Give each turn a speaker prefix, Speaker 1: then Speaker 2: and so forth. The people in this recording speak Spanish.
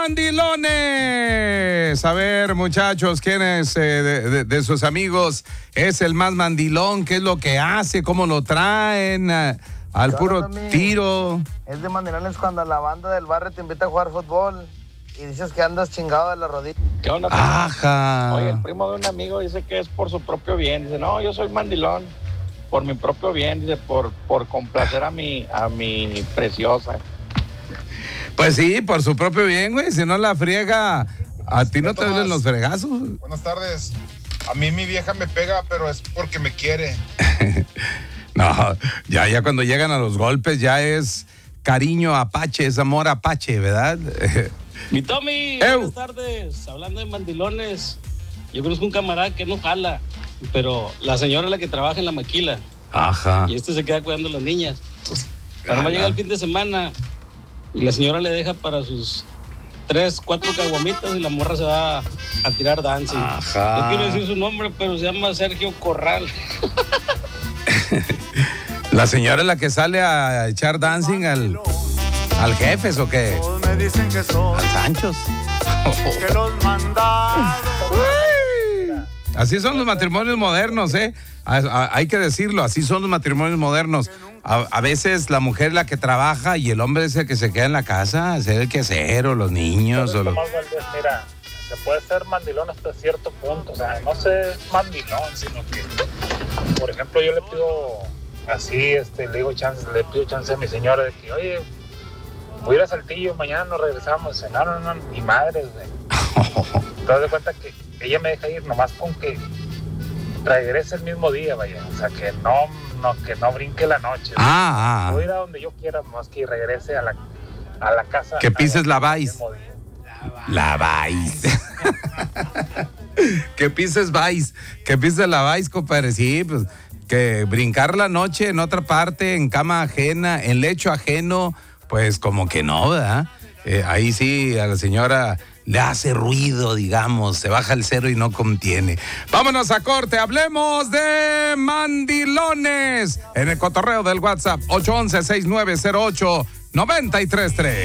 Speaker 1: mandilones. A ver, muchachos, ¿quién es de sus amigos es el más mandilón? ¿Qué es lo que hace? ¿Cómo lo traen? Al puro tiro.
Speaker 2: Es de mandilones cuando la banda del barrio te invita a jugar fútbol y dices que andas chingado de la rodilla.
Speaker 3: ¿Qué onda, primo?
Speaker 1: Ajá.
Speaker 3: Oye, el primo de un amigo dice que es por su propio bien. Dice, no, yo soy mandilón por mi propio bien. Dice, por complacer a mi preciosa.
Speaker 1: Pues sí, por su propio bien, güey. Si no la friega, a ti no te duelen los fregazos.
Speaker 4: Buenas tardes. A mí mi vieja me pega, pero es porque me quiere.
Speaker 1: No, ya cuando llegan a los golpes ya es cariño apache, es amor apache, ¿verdad?
Speaker 5: Mi Tommy, buenas tardes. Hablando de mandilones, yo conozco un camarada que no jala, pero la señora es la que trabaja en la maquila.
Speaker 1: Ajá.
Speaker 5: Y se queda cuidando a las niñas. Cuando llega el fin de semana y la señora le deja para sus 3, 4 caguamitas y la morra se va a tirar dancing.
Speaker 1: Ajá.
Speaker 5: No quiero decir su nombre, pero se llama Sergio Corral.
Speaker 1: ¿La señora es la que sale a echar dancing al Jefes o qué?
Speaker 6: Me dicen que son
Speaker 1: al Sanchos.
Speaker 6: que los mandaron.
Speaker 1: Así son los matrimonios modernos, ¿eh? Hay que decirlo, así son los matrimonios modernos. A veces la mujer es la que trabaja y el hombre es el que se queda en la casa a hacer el quehacer o los niños.
Speaker 7: Mira, se puede ser mandilón hasta cierto punto, o sea, no sé mandilón, sino que, por ejemplo, yo le pido así, le pido chance a mi señora de que, oye, voy a ir a Saltillo, mañana nos regresamos. No, ni madres, güey. Te das cuenta que ella me deja ir nomás con que regrese el mismo día, vaya, o sea, que no brinque la noche. Voy a ir a donde yo quiera, más que regrese a la casa.
Speaker 1: Que pises la Vice. La Vice. Que pises Vice. Que pises la Vice, compadre. Sí, pues que brincar la noche en otra parte, en cama ajena, en lecho ajeno, pues como que no, ¿verdad? Ahí sí a la señora le hace ruido, digamos, se baja el cero y no contiene. Vámonos a corte, hablemos de mandilones en el cotorreo del WhatsApp 811-6908-933.